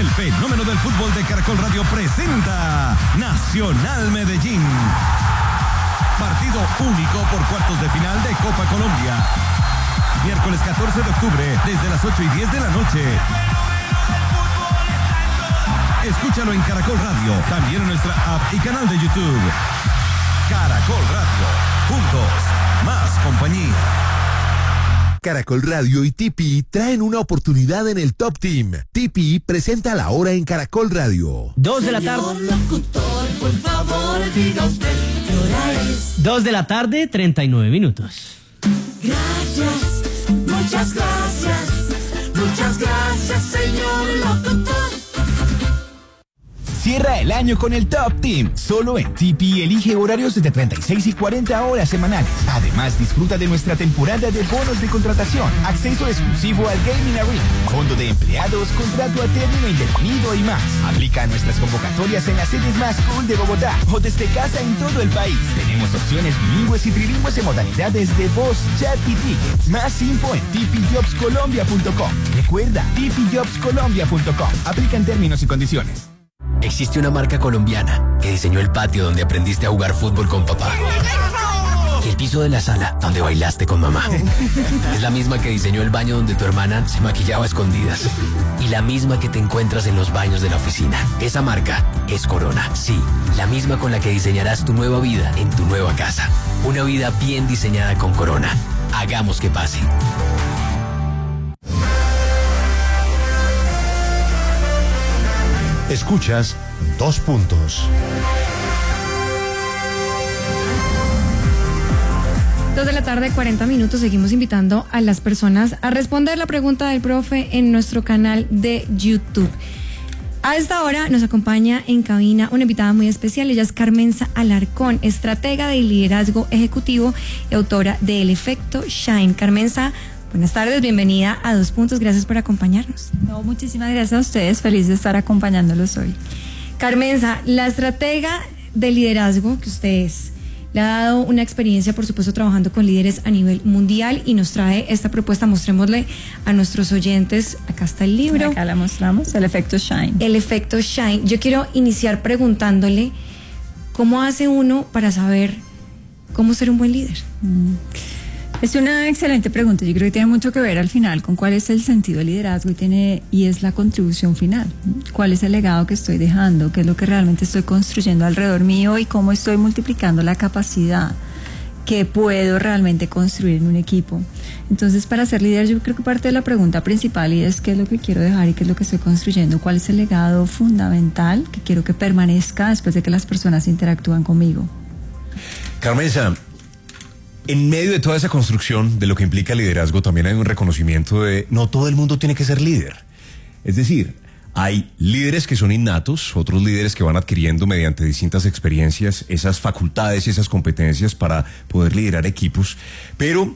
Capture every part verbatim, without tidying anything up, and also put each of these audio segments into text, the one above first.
El fenómeno del fútbol de Caracol Radio presenta Nacional Medellín. Partido único por cuartos de final de Copa Colombia. Miércoles catorce de octubre, desde las ocho y diez de la noche. Escúchalo en Caracol Radio, también en nuestra app y canal de YouTube. Caracol Radio, juntos, más compañía. Caracol Radio y T P I traen una oportunidad en el Top Team. T P I presenta La Hora en Caracol Radio. Dos de la tarde. Locutor, por favor, diga usted qué hora es. Dos de la tarde, treinta y nueve minutos. Gracias, muchas gracias, muchas gracias, señor locutor. Cierra el año con el Top Team. Solo en T P I elige horarios de treinta y seis y cuarenta horas semanales. Además, disfruta de nuestra temporada de bonos de contratación, acceso exclusivo al Gaming Arena, fondo de empleados, contrato a término indefinido y más. Aplica nuestras convocatorias en las sedes más cool de Bogotá o desde casa en todo el país. Tenemos opciones bilingües y trilingües en modalidades de voz, chat y tickets. Más info en t p jobs colombia punto com. Recuerda, t p jobs colombia punto com. Aplican términos y condiciones. Existe una marca colombiana que diseñó el patio donde aprendiste a jugar fútbol con papá. Y el piso de la sala donde bailaste con mamá. Es la misma que diseñó el baño donde tu hermana se maquillaba a escondidas. Y la misma que te encuentras en los baños de la oficina. Esa marca es Corona. Sí, la misma con la que diseñarás tu nueva vida en tu nueva casa. Una vida bien diseñada con Corona. Hagamos que pase. Escuchas Dos Puntos. Dos de la tarde, cuarenta minutos. Seguimos invitando a las personas a responder la pregunta del profe en nuestro canal de YouTube. A esta hora nos acompaña en cabina una invitada muy especial. Ella es Carmenza Alarcón, estratega de liderazgo ejecutivo y autora de El Efecto Shine. Carmenza, buenas tardes, bienvenida a Dos Puntos, gracias por acompañarnos. No, muchísimas gracias a ustedes, feliz de estar acompañándolos hoy. Carmenza, la estratega de liderazgo que usted es, le ha dado una experiencia, por supuesto, trabajando con líderes a nivel mundial y nos trae esta propuesta. Mostrémosle a nuestros oyentes, acá está el libro. Acá la mostramos, El Efecto Shine. El Efecto Shine. Yo quiero iniciar preguntándole, ¿cómo hace uno para saber cómo ser un buen líder? Mm. Es una excelente pregunta. Yo creo que tiene mucho que ver al final con cuál es el sentido del liderazgo y tiene y es la contribución final. ¿Cuál es el legado que estoy dejando? ¿Qué es lo que realmente estoy construyendo alrededor mío? Y cómo estoy multiplicando la capacidad que puedo realmente construir en un equipo. Entonces, para ser líder, yo creo que parte de la pregunta principal y es qué es lo que quiero dejar y qué es lo que estoy construyendo. ¿Cuál es el legado fundamental que quiero que permanezca después de que las personas interactúan conmigo? Carmenza, en medio de toda esa construcción de lo que implica liderazgo, también hay un reconocimiento de no todo el mundo tiene que ser líder. Es decir, hay líderes que son innatos, otros líderes que van adquiriendo mediante distintas experiencias esas facultades y esas competencias para poder liderar equipos, pero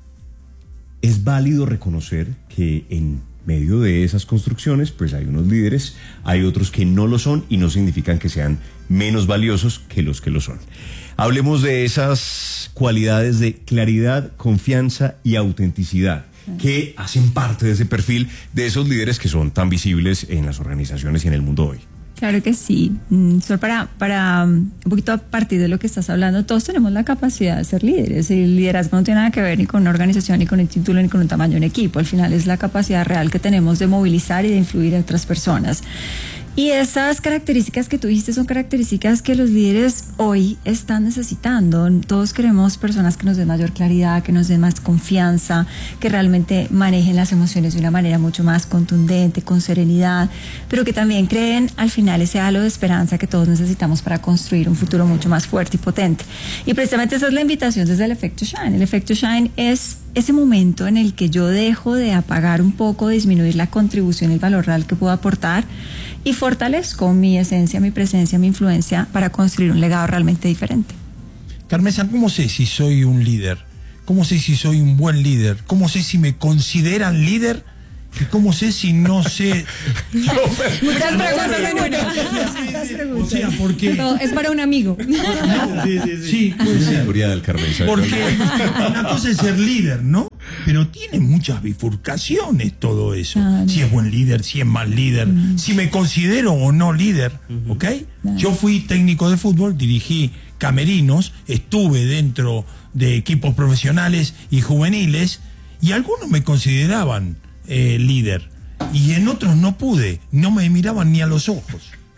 es válido reconocer que en medio de esas construcciones, pues hay unos líderes, hay otros que no lo son y no significan que sean menos valiosos que los que lo son. Hablemos de esas cualidades de claridad, confianza y autenticidad que hacen parte de ese perfil de esos líderes que son tan visibles en las organizaciones y en el mundo hoy. Claro que sí. Solo para, para un poquito a partir de lo que estás hablando, todos tenemos la capacidad de ser líderes. El liderazgo no tiene nada que ver ni con una organización, ni con el título, ni con un tamaño de un equipo. Al final es la capacidad real que tenemos de movilizar y de influir en otras personas. Y esas características que tú dijiste son características que los líderes hoy están necesitando. Todos queremos personas que nos den mayor claridad, que nos den más confianza, que realmente manejen las emociones de una manera mucho más contundente, con serenidad, pero que también creen al final ese halo de esperanza que todos necesitamos para construir un futuro mucho más fuerte y potente. Y precisamente esa es la invitación desde el Efecto Shine. El Efecto Shine es ese momento en el que yo dejo de apagar un poco, disminuir la contribución y el valor real que puedo aportar y fortalezco mi esencia, mi presencia, mi influencia para construir un legado realmente diferente. Carmenza, ¿cómo sé si soy un líder? ¿Cómo sé si soy un buen líder? ¿Cómo sé si me consideran líder? ¿Y cómo sé si no sé? Muchas preguntas en una. O sea, ¿por qué? No, es para un amigo. No, sí, sí, sí. Sí, puede ser. Seguridad del Carmenza. Porque una cosa es ser líder, ¿no? pero tiene muchas bifurcaciones todo eso. Claro. Si es buen líder, si es mal líder, mm. si me considero o no líder, uh-huh. ¿ok? Claro. Yo fui técnico de fútbol, dirigí camerinos, estuve dentro de equipos profesionales y juveniles, y algunos me consideraban eh, líder, y en otros no pude, no me miraban ni a los ojos.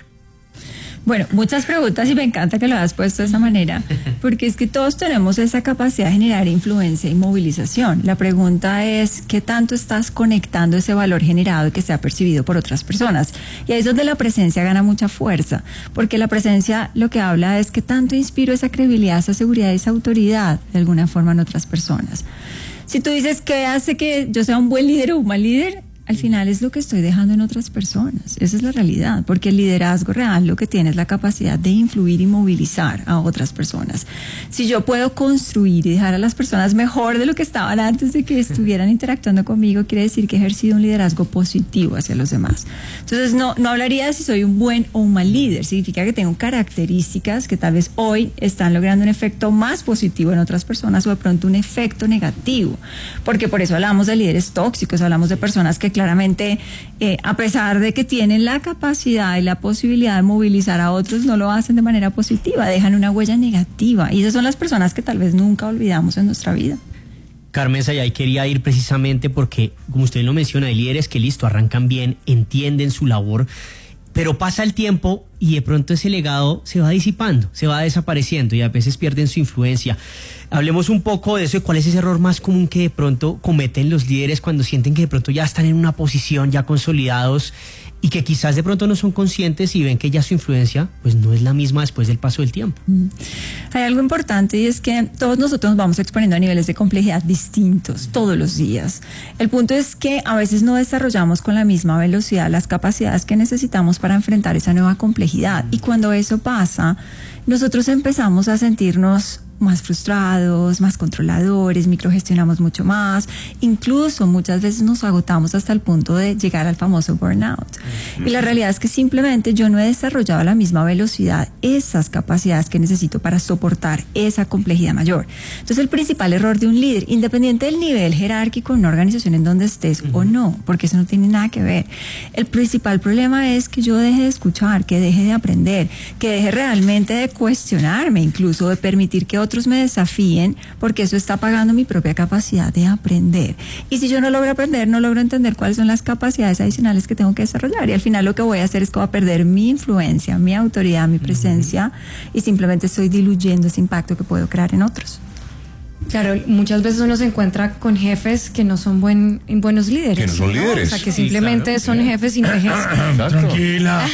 Bueno, muchas preguntas y me encanta que lo hayas puesto de esa manera, porque es que todos tenemos esa capacidad de generar influencia y movilización. La pregunta es, ¿qué tanto estás conectando ese valor generado y que sea percibido por otras personas? Y ahí es donde la presencia gana mucha fuerza, porque la presencia lo que habla es que tanto inspiro esa credibilidad, esa seguridad y esa autoridad de alguna forma en otras personas. Si tú dices, ¿qué hace que yo sea un buen líder o un mal líder? Al final es lo que estoy dejando en otras personas. Esa es la realidad, porque el liderazgo real lo que tiene es la capacidad de influir y movilizar a otras personas. Si yo puedo construir y dejar a las personas mejor de lo que estaban antes de que estuvieran interactuando conmigo, quiere decir que he ejercido un liderazgo positivo hacia los demás. Entonces no, no hablaría de si soy un buen o un mal líder, significa que tengo características que tal vez hoy están logrando un efecto más positivo en otras personas o de pronto un efecto negativo, porque por eso hablamos de líderes tóxicos, hablamos de personas que claramente, eh, a pesar de que tienen la capacidad y la posibilidad de movilizar a otros, no lo hacen de manera positiva, dejan una huella negativa. Y esas son las personas que tal vez nunca olvidamos en nuestra vida. Carmen Sayay quería ir precisamente porque, como usted lo menciona, hay líderes que listo, arrancan bien, entienden su labor, pero pasa el tiempo y de pronto ese legado se va disipando, se va desapareciendo y a veces pierden su influencia. Hablemos un poco de eso, de cuál es ese error más común que de pronto cometen los líderes cuando sienten que de pronto ya están en una posición, ya consolidados, y que quizás de pronto no son conscientes y ven que ya su influencia pues no es la misma después del paso del tiempo. Mm. Hay algo importante y es que todos nosotros nos vamos exponiendo a niveles de complejidad distintos todos los días. El punto es que a veces no desarrollamos con la misma velocidad las capacidades que necesitamos para enfrentar esa nueva complejidad, y cuando eso pasa, nosotros empezamos a sentirnos más frustrados, más controladores, microgestionamos mucho más, incluso muchas veces nos agotamos hasta el punto de llegar al famoso burnout. Y la realidad es que simplemente yo no he desarrollado a la misma velocidad esas capacidades que necesito para soportar esa complejidad mayor. Entonces el principal error de un líder, independiente del nivel jerárquico en una organización en donde estés uh-huh. o no, porque eso no tiene nada que ver, el principal problema es que yo deje de escuchar, que deje de aprender, que deje realmente de cuestionarme, incluso de permitir que otros me desafíen, porque eso está apagando mi propia capacidad de aprender. Y si yo no logro aprender, no logro entender cuáles son las capacidades adicionales que tengo que desarrollar, y al final lo que voy a hacer es que voy a perder mi influencia, mi autoridad, mi presencia, uh-huh. y simplemente estoy diluyendo ese impacto que puedo crear en otros. Claro, muchas veces uno se encuentra con jefes que no son buen, buenos líderes. Que no son ¿no? líderes. O sea, que simplemente sí, claro, son jefes sin vejez. Tranquila.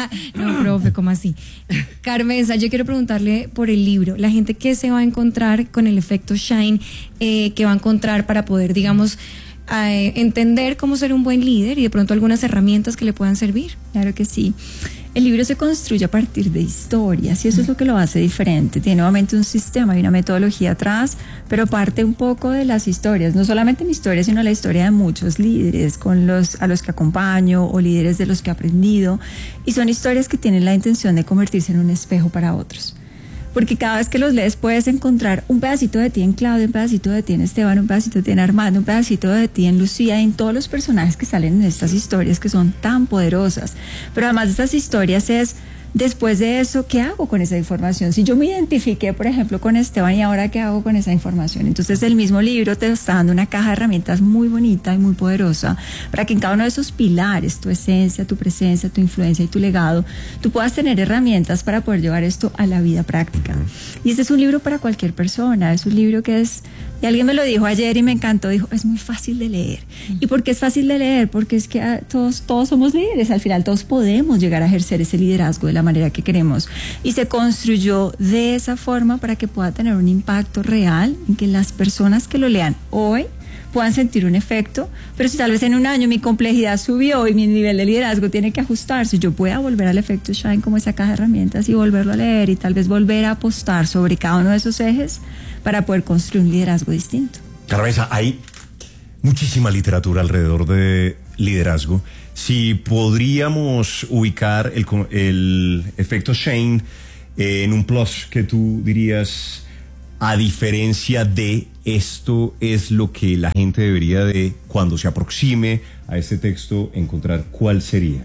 No, profe, ¿cómo así? Carmenza, yo quiero preguntarle por el libro. La gente que se va a encontrar con el efecto Shine, eh, que va a encontrar para poder, digamos, eh, entender cómo ser un buen líder y de pronto algunas herramientas que le puedan servir. Claro que sí. El libro se construye a partir de historias y eso es lo que lo hace diferente. Tiene nuevamente un sistema y una metodología atrás, pero parte un poco de las historias, no solamente mi historia, sino la historia de muchos líderes con los, a los que acompaño o líderes de los que he aprendido, y son historias que tienen la intención de convertirse en un espejo para otros. Porque cada vez que los lees puedes encontrar un pedacito de ti en Claudio, un pedacito de ti en Esteban, un pedacito de ti en Armando, un pedacito de ti en Lucía, y en todos los personajes que salen en estas historias que son tan poderosas. Pero además de estas historias es, después de eso, ¿qué hago con esa información? Si yo me identifiqué, por ejemplo, con Esteban, ¿y ahora qué hago con esa información? Entonces el mismo libro te está dando una caja de herramientas muy bonita y muy poderosa para que en cada uno de esos pilares, tu esencia, tu presencia, tu influencia y tu legado, tú puedas tener herramientas para poder llevar esto a la vida práctica. Y este es un libro para cualquier persona, es un libro que es... Y alguien me lo dijo ayer y me encantó, dijo, es muy fácil de leer. ¿Y por qué es fácil de leer? Porque es que ah, todos, todos somos líderes, al final todos podemos llegar a ejercer ese liderazgo de la manera que queremos. Y se construyó de esa forma para que pueda tener un impacto real en que las personas que lo lean hoy puedan sentir un efecto, pero si tal vez en un año mi complejidad subió y mi nivel de liderazgo tiene que ajustarse, yo pueda volver al efecto Shine como esa caja de herramientas y volverlo a leer y tal vez volver a apostar sobre cada uno de esos ejes para poder construir un liderazgo distinto. Carmenza, hay muchísima literatura alrededor de liderazgo. Si podríamos ubicar el, el efecto Shine eh, en un plus que tú dirías, a diferencia de esto es lo que la gente debería de, cuando se aproxime a este texto, encontrar cuál sería?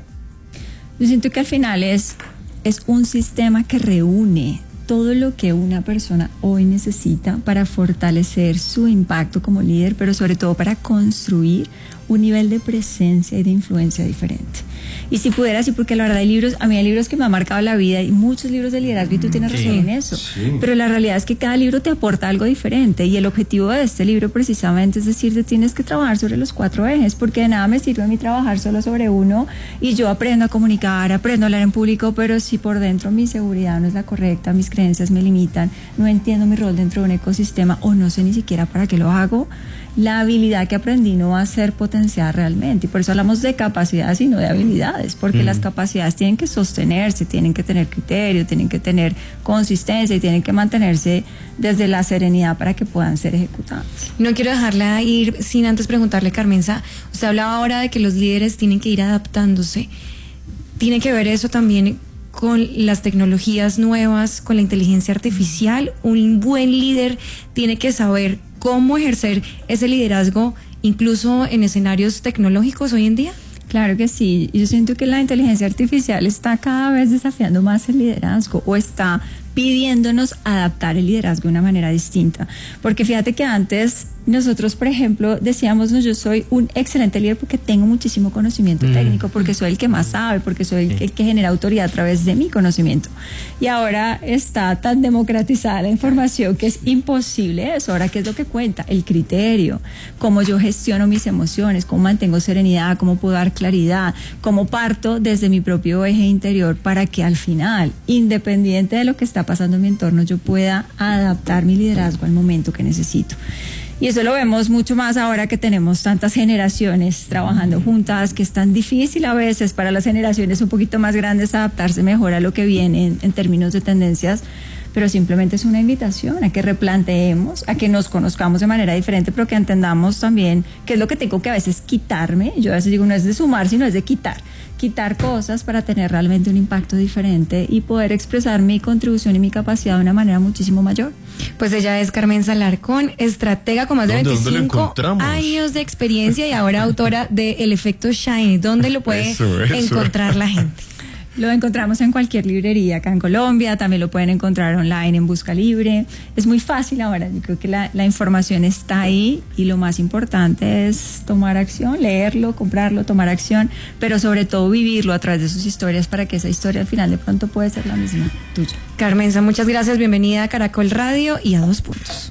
Yo siento que al final es, es un sistema que reúne todo lo que una persona hoy necesita para fortalecer su impacto como líder, pero sobre todo para construir un nivel de presencia y de influencia diferente. Y si pudiera, sí, porque la verdad hay libros, a mí hay libros que me han marcado la vida y muchos libros de liderazgo y tú tienes razón en eso, sí. Pero la realidad es que cada libro te aporta algo diferente y el objetivo de este libro precisamente es decirte tienes que trabajar sobre los cuatro ejes, porque de nada me sirve a mí trabajar solo sobre uno y yo aprendo a comunicar, aprendo a hablar en público, pero si por dentro mi seguridad no es la correcta, mis creencias me limitan, no entiendo mi rol dentro de un ecosistema o no sé ni siquiera para qué lo hago, la habilidad que aprendí no va a ser potenciada realmente. Y por eso hablamos de capacidades y no de habilidades, porque mm. las capacidades tienen que sostenerse, tienen que tener criterio, tienen que tener consistencia y tienen que mantenerse desde la serenidad para que puedan ser ejecutadas. No quiero dejarla ir sin antes preguntarle, Carmenza, usted hablaba ahora de que los líderes tienen que ir adaptándose. ¿Tiene que ver eso también con las tecnologías nuevas, con la inteligencia artificial? Un buen líder tiene que saber cómo ejercer ese liderazgo incluso en escenarios tecnológicos hoy en día. Claro que sí, yo siento que la inteligencia artificial está cada vez desafiando más el liderazgo o está pidiéndonos adaptar el liderazgo de una manera distinta, porque fíjate que antes nosotros, por ejemplo, decíamos, no, yo soy un excelente líder porque tengo muchísimo conocimiento mm. técnico, porque soy el que más sabe, porque soy el, el que genera autoridad a través de mi conocimiento. Y ahora está tan democratizada la información que es imposible eso. Ahora, ¿qué es lo que cuenta? El criterio, cómo yo gestiono mis emociones, cómo mantengo serenidad, cómo puedo dar claridad, cómo parto desde mi propio eje interior para que al final, independiente de lo que está pasando en mi entorno, yo pueda adaptar mi liderazgo al momento que necesito. Y eso lo vemos mucho más ahora que tenemos tantas generaciones trabajando juntas, que es tan difícil a veces para las generaciones un poquito más grandes adaptarse mejor a lo que viene en, en términos de tendencias, pero simplemente es una invitación a que replanteemos, a que nos conozcamos de manera diferente, pero que entendamos también qué es lo que tengo que a veces quitarme. Yo a veces digo, no es de sumar, sino es de quitar. Quitar cosas para tener realmente un impacto diferente y poder expresar mi contribución y mi capacidad de una manera muchísimo mayor. Pues ella es Carmenza Alarcón, estratega con más de veinticinco años de experiencia y ahora autora de El Efecto Shine. ¿Dónde lo puede eso, eso. encontrar la gente? Lo encontramos en cualquier librería acá en Colombia, también lo pueden encontrar online en Busca Libre. Es muy fácil ahora, yo creo que la, la información está ahí y lo más importante es tomar acción, leerlo, comprarlo, tomar acción, pero sobre todo vivirlo a través de sus historias para que esa historia al final de pronto puede ser la misma tuya. Carmenza, muchas gracias, bienvenida a Caracol Radio y a Dos Puntos.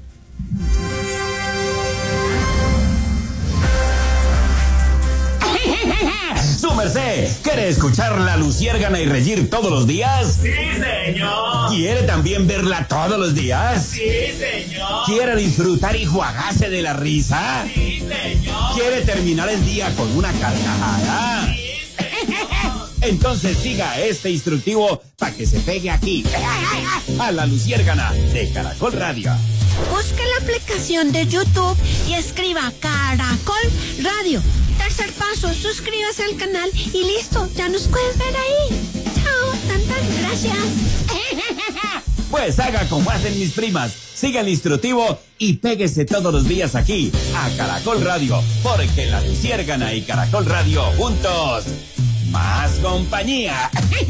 ¡Su merced! ¿Quiere escuchar La Luciérgana y reír todos los días? ¡Sí, señor! ¿Quiere también verla todos los días? ¡Sí, señor! ¿Quiere disfrutar y juagarse de la risa? ¡Sí, señor! ¿Quiere terminar el día con una carcajada? ¡Sí, señor! Entonces siga este instructivo para que se pegue aquí, a La Luciérgana de Caracol Radio. Busque la aplicación de YouTube y escriba Caracol Radio. Tercer paso, suscríbase al canal y listo, ya nos puedes ver ahí. Chao, tantas gracias. Pues haga como hacen mis primas, siga el instructivo y péguese todos los días aquí, a Caracol Radio, porque La Luciérgana y Caracol Radio juntos, más compañía.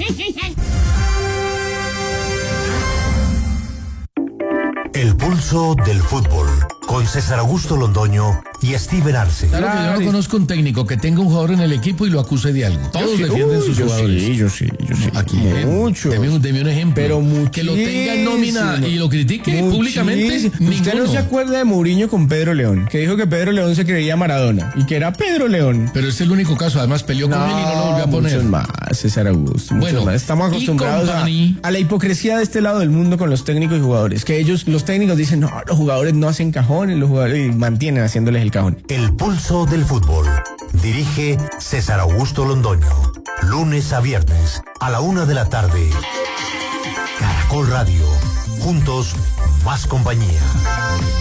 El pulso del fútbol, con César Augusto Londoño y Steven Arce. Claro que yo no conozco un técnico que tenga un jugador en el equipo y lo acuse de algo. Todos sí, defienden uy, sus yo jugadores. Sí, yo sí, yo sí. Aquí mucho. Deme un, deme un ejemplo. Pero que lo tenga en nómina y lo critique muchísimo. Públicamente. ¿Usted ninguno. no se acuerda de Mourinho con Pedro León? Que dijo que Pedro León se creía Maradona y que era Pedro León. Pero es el único caso. Además peleó no, con él y no lo volvió a poner. Muchos más, César Augusto. Bueno, más. Estamos acostumbrados a, a la hipocresía de este lado del mundo con los técnicos y jugadores. Que ellos, los técnicos dicen, no, los jugadores no hacen cajones, los jugadores mantienen haciéndoles el cajón. El pulso del fútbol. Dirige César Augusto Londoño. Lunes a viernes a la una de la tarde. Caracol Radio. Juntos, más compañía.